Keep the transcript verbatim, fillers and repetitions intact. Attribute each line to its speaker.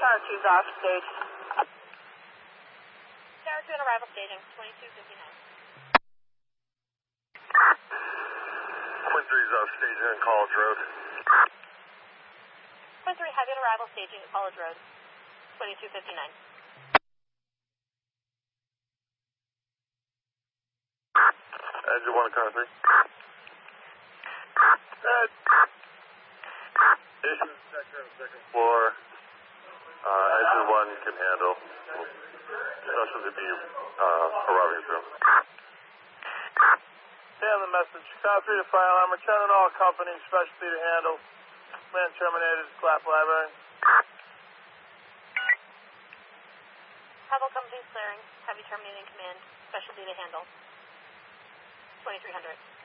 Speaker 1: Tower two's off stage.
Speaker 2: Tower two on arrival staging, twenty-two fifty-nine.
Speaker 3: Quinn three's off staging on College Road.
Speaker 2: Quinn three, heavy on arrival staging at College Road, twenty-two fifty-nine.
Speaker 3: Engine one, car three. Ed. Station sector on the second floor. Uh, engine one can handle. Specialty B, uh, arriving soon.
Speaker 4: Damn the message. Car three to fire alarm. Returning all company, specialty to handle. Man terminated, Clap Library.
Speaker 2: Heavy company clearing, heavy terminating command, specialty to handle, twenty-three hundred.